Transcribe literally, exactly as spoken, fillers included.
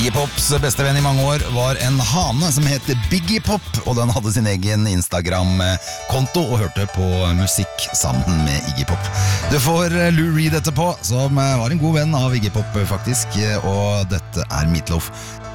Iggy Pops beste venn i mange år var en hane som het Biggie Pop, og den hadde sin egen Instagram-konto og hørte på musikk sammen med Iggy Pop. Du får Lou Reed etterpå, som var en god venn av Iggy Pop faktisk, og dette er Meatloaf.